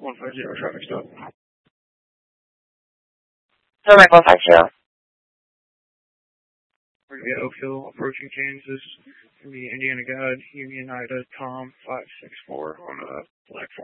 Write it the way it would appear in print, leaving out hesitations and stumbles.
150 traffic stop. November 150. We're going to be at Oak Hill, approaching Kansas. Going to be Indiana Guide, Union Ida, Tom 564 on Black 4.